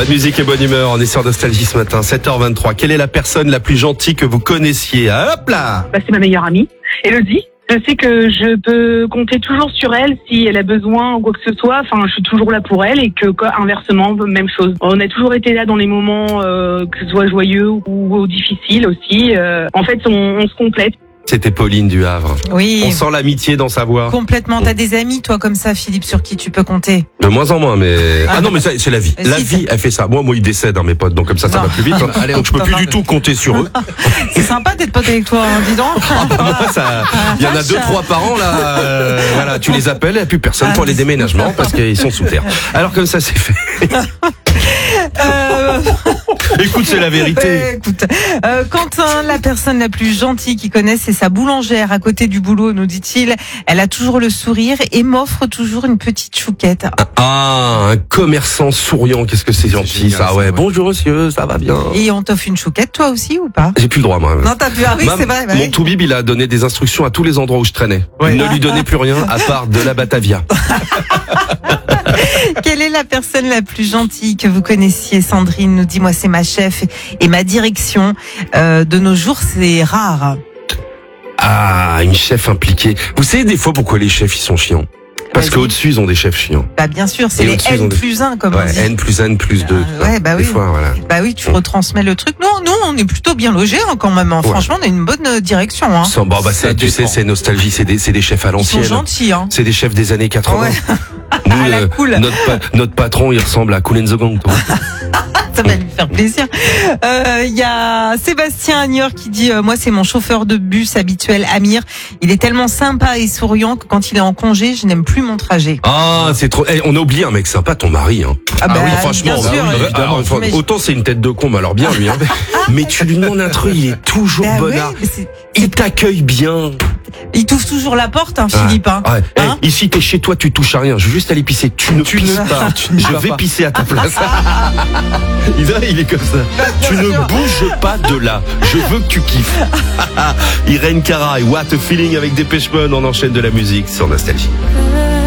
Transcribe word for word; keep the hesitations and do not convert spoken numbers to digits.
Bonne musique et bonne humeur, on est sur Nostalgie ce matin, sept heures vingt-trois. Quelle est la personne la plus gentille que vous connaissiez? Hop là! Bah, c'est ma meilleure amie, Elodie. Je sais que je peux compter toujours sur elle si elle a besoin ou quoi que ce soit. Enfin, je suis toujours là pour elle et que quoi, inversement, même chose. On a toujours été là dans les moments euh, que ce soit joyeux ou, ou difficiles aussi. Euh, en fait, on, on se complète. C'était Pauline du Havre. Oui. On sent l'amitié dans sa voix. Complètement. T'as des amis, toi, comme ça, Philippe, sur qui tu peux compter? De moins en moins, mais... Ah non, mais ça, c'est la vie. Si, La ça- vie, elle fait ça. Moi, moi, ils décèdent, hein, mes potes, donc comme ça, ça Non. va plus vite. hein. Allez, Donc je peux on plus t'en du parle. tout compter sur eux. C'est sympa d'être pote avec toi, hein, dis donc. Moi, ça, il y en a deux, trois par an, là. euh, voilà, tu les appelles, il n'y a plus personne pour les déménagements parce qu'ils sont sous terre. Alors comme ça, c'est fait. Euh, Écoute, c'est la vérité. euh, écoute, euh, Quentin, la personne la plus gentille qu'il connaisse, c'est sa boulangère à côté du boulot, nous dit-il. Elle a toujours le sourire et m'offre toujours une petite chouquette. Ah, un commerçant souriant, qu'est-ce que c'est gentil, génial, ça, ça, ouais. ouais. Bonjour, monsieur, ça va bien. Et on t'offre une chouquette, toi aussi, ou pas? J'ai plus le droit, moi. Non, t'as pu. Ah oui, Ma- c'est vrai. bah Mon oui. Toubib, il a donné des instructions à tous les endroits où je traînais. Ouais. Ne lui donnez plus rien à part de la Batavia. Quelle est la personne la plus gentille que vous connaissiez? Sandrine nous dit, moi, c'est ma chef et ma direction. Euh, de nos jours, c'est rare. Ah, une chef impliquée. Vous savez des fois pourquoi les chefs, ils sont chiants? Parce Vas-y. qu'au-dessus, ils ont des chefs chiants. Bah, bien sûr, c'est Et les au-dessus, ils ont N des- plus un, comme on Ouais, dit. N plus N plus deux. Ah, ouais, bah Des oui. fois, voilà. Bah oui, tu retransmets le truc. Non, nous, on est plutôt bien logés, hein, quand même. hein. Ouais. Franchement, on a une bonne euh, direction. Hein. Sans- bon, bah, Ça c'est- tu sais, dépend. c'est nostalgie, c'est des, c'est des chefs à Ils sont l'ancienne. gentils. Hein. C'est des chefs des années quatre-vingts. Ouais. Nous, À la euh, cool. notre, pa- notre patron, il ressemble à Cool and the Gang, toi. Ça va lui faire plaisir. Euh, Il y a Sébastien Agneur qui dit, euh, moi, c'est mon chauffeur de bus habituel, Amir. Il est tellement sympa et souriant que quand il est en congé, je n'aime plus mon trajet. Ah, c'est trop. Eh, on a oublié un mec sympa, ton mari. Hein. Ah bah, franchement, bien bah sûr, oui, évidemment. alors, enfin, Mais je- autant c'est une tête de con, mais alors bien lui. Hein. Mais tu lui demandes un truc, il est toujours Bah ouais, bonnard. mais c'est- Il t'accueille bien. il t'ouvre toujours la porte, hein, Philippe. Hein. Ouais. Eh, Hein ici, t'es chez toi, tu touches à rien. Je veux juste aller pisser. Tu ne Tu pisses ne- pas. tu ne Je vas vais pas. pisser à ta place. il, est- il est comme ça. Tu ne bouges pas de là. Je veux que tu kiffes. Irène Cara et What a Feeling avec Dépêche Mode. On enchaîne de la musique sur Nostalgie.